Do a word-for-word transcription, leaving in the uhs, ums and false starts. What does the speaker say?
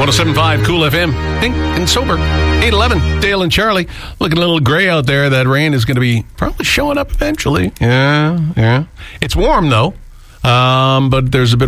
oh seven point five Cool F M. Pink and sober. eight eleven. Dale and Charlie. Looking a little gray out there. That rain is going to be probably showing up eventually. Yeah, yeah. It's warm, though. Um, but there's a bit